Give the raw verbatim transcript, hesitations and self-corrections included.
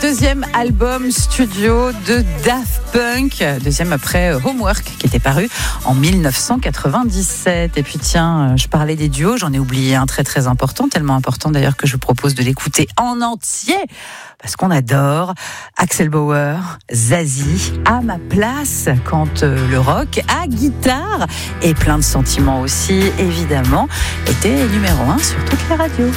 deuxième album studio de Daft Punk, deuxième après Homework qui était paru en dix-neuf cent quatre-vingt-dix-sept. Et puis tiens, je parlais des duos, j'en ai oublié un très très important, tellement important d'ailleurs que je vous propose de l'écouter en entier parce qu'on adore. Axel Bauer, Zazie, à ma place quand le rock à guitare et plein de sentiments aussi évidemment était numéro un sur toutes les radios.